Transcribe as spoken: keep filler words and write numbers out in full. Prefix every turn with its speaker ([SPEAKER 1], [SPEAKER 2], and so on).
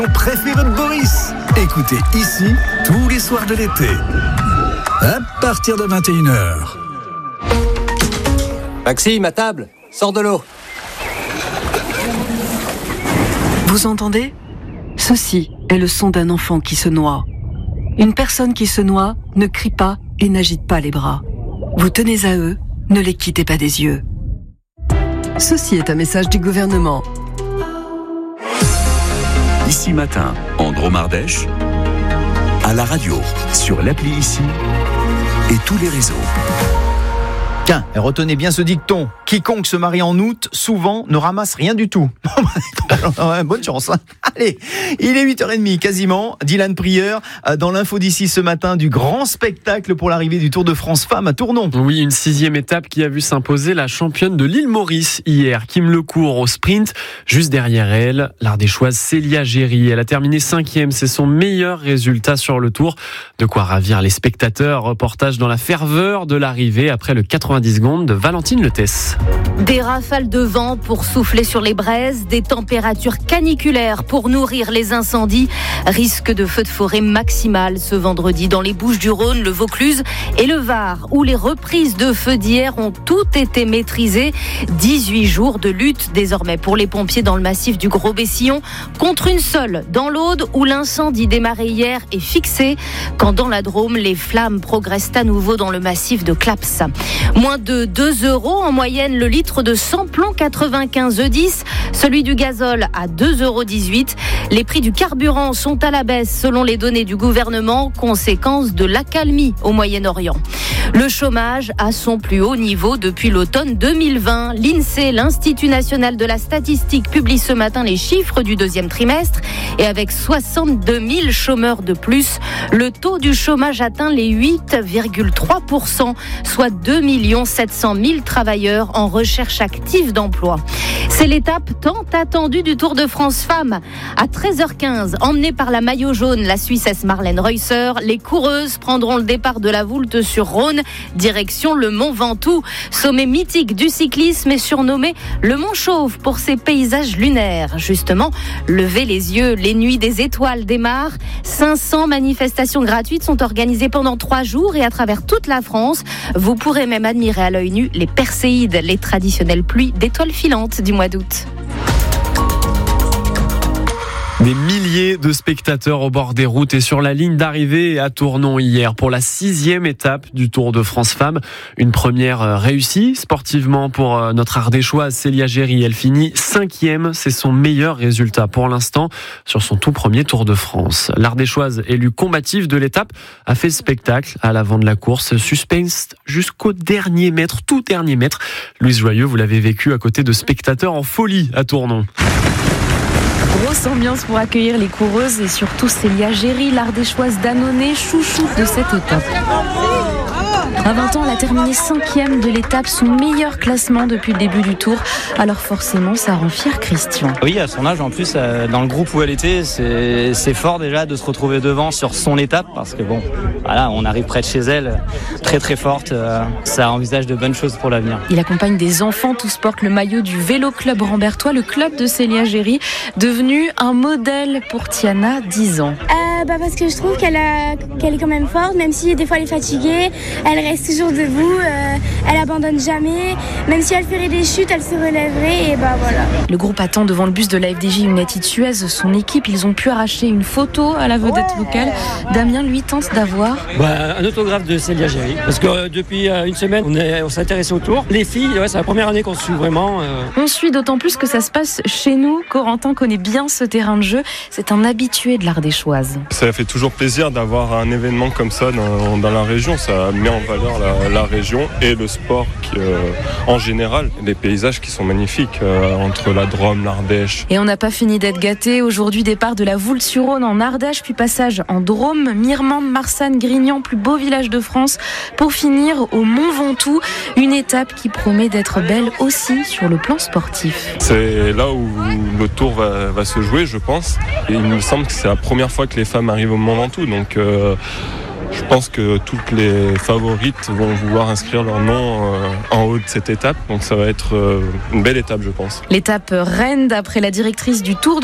[SPEAKER 1] Préféré de Boris. Écoutez ici tous les soirs de l'été. À partir de vingt et une heures.
[SPEAKER 2] Maxime, à table, sors de l'eau.
[SPEAKER 3] Vous entendez ? Ceci est le son d'un enfant qui se noie. Une personne qui se noie ne crie pas et n'agite pas les bras. Vous tenez à eux, ne les quittez pas des yeux. Ceci est un message du gouvernement.
[SPEAKER 4] Ici Matin, en Drôme-Ardèche, à la radio, sur l'appli Ici et tous les réseaux.
[SPEAKER 5] Tiens, et retenez bien ce dicton. Quiconque se marie en août, souvent, ne ramasse rien du tout. Bonne chance. Hein. Allez, il est huit heures trente quasiment. Dylan Prieur, dans l'info d'ici ce matin, du grand spectacle pour l'arrivée du Tour de France Femmes à Tournon.
[SPEAKER 6] Oui, une sixième étape qui a vu s'imposer la championne de l'île Maurice hier, Kim Lecourt au sprint. Juste derrière elle, l'Ardéchoise Célia Géry. Elle a terminé cinquième. C'est son meilleur résultat sur le Tour. De quoi ravir les spectateurs. Reportage dans la ferveur de l'arrivée après le quatre-vingt-dix secondes de Valentine Letès.
[SPEAKER 7] Des rafales de vent pour souffler sur les braises, des températures caniculaires pour nourrir les incendies. Risque de feux de forêt maximal ce vendredi dans les Bouches-du-Rhône, le Vaucluse et le Var, où les reprises de feux d'hier ont toutes été maîtrisées. dix-huit jours de lutte désormais pour les pompiers dans le massif du Gros-Bessillon, contre une seule dans l'Aude, où l'incendie démarré hier est fixé, quand dans la Drôme, les flammes progressent à nouveau dans le massif de Claps. Moins de deux euros en moyenne le litre de samplon quatre-vingt-quinze E dix, celui du gazole à deux euros dix-huit. Les prix du carburant sont à la baisse selon les données du gouvernement, conséquence de l'accalmie au Moyen-Orient. Le chômage à son plus haut niveau depuis l'automne deux mille vingt. L'INSEE, l'Institut national de la statistique, publie ce matin les chiffres du deuxième trimestre. Et avec soixante-deux mille chômeurs de plus, le taux du chômage atteint les huit virgule trois pour cent, soit deux millions sept cent mille travailleurs en recherche active d'emploi. C'est l'étape tant attendue du Tour de France Femmes. À treize heures quinze, emmenée par la maillot jaune, la Suissesse Marlène Reusser, les coureuses prendront le départ de la Voulte sur Rhône, direction le Mont Ventoux. Sommet mythique du cyclisme est surnommé le Mont Chauve pour ses paysages lunaires. Justement, levez les yeux, les nuits des étoiles démarrent. cinq cents manifestations gratuites sont organisées pendant trois jours et à travers toute la France. Vous pourrez même admirer à l'œil nu les perséides, les traditionnelles pluies d'étoiles filantes du mois d'août.
[SPEAKER 6] Des milliers de spectateurs au bord des routes et sur la ligne d'arrivée à Tournon hier pour la sixième étape du Tour de France Femmes. Une première réussie sportivement pour notre Ardéchoise Célia Géry. Elle finit cinquième. C'est son meilleur résultat pour l'instant sur son tout premier Tour de France. L'Ardéchoise élue combative de l'étape a fait spectacle à l'avant de la course. Suspense jusqu'au dernier mètre, tout dernier mètre. Louise Joyeux, vous l'avez vécu à côté de spectateurs en folie à Tournon.
[SPEAKER 8] Grosse ambiance pour accueillir les coureuses et surtout Célia Géry, l'Ardéchoise d'Annonay, chouchou de cette étape. À vingt ans, elle a terminé cinquième de l'étape, son meilleur classement depuis le début du Tour. Alors forcément, ça rend fier Christian.
[SPEAKER 9] Oui, à son âge, en plus, dans le groupe où elle était, c'est, c'est fort déjà de se retrouver devant sur son étape, parce que bon, voilà, on arrive près de chez elle, très très forte. Ça envisage de bonnes choses pour l'avenir.
[SPEAKER 8] Il accompagne des enfants, tous portent le maillot du Vélo Club Rambertois, le club de Célia Géry, devenu un modèle pour Tiana, dix ans.
[SPEAKER 10] Euh, bah parce que je trouve qu'elle, a, qu'elle est quand même forte, même si des fois elle est fatiguée, elle reste toujours debout, euh, elle abandonne jamais, même si elle ferait des chutes, elle se relèverait et bah voilà.
[SPEAKER 8] Le groupe attend devant le bus de la F D J United Suez son équipe, ils ont pu arracher une photo à la vedette ouais. vocale. Damien lui tente d'avoir
[SPEAKER 11] bah, un autographe de Célia Géry, parce que euh, depuis euh, une semaine on, est, on s'est intéressé au Tour. Les filles, ouais, c'est la première année qu'on suit vraiment. Euh...
[SPEAKER 8] On suit d'autant plus que ça se passe chez nous. Corentin connaît bien ce terrain de jeu, c'est un habitué de l'Ardéchoise.
[SPEAKER 12] Ça fait toujours plaisir d'avoir un événement comme ça dans, dans la région, ça met en valeur la, la région et le sport qui, euh, en général, des paysages qui sont magnifiques euh, entre la Drôme, l'Ardèche.
[SPEAKER 8] Et on n'a pas fini d'être gâtés. Aujourd'hui, départ de la Voulte-sur-Rhône en Ardèche, puis passage en Drôme, Mirmande, Marsanne, Grignan, plus beau village de France, pour finir au Mont Ventoux, une étape qui promet d'être belle aussi sur le plan sportif.
[SPEAKER 12] C'est là où le Tour va, va se jouer, je pense. Et il me semble que c'est la première fois que les femmes arrivent au Mont Ventoux, donc euh, je pense que toutes les favorites vont vouloir inscrire leur nom euh, en haut de cette étape, donc ça va être euh, une belle étape, je pense.
[SPEAKER 8] L'étape reine, d'après la directrice du Tour de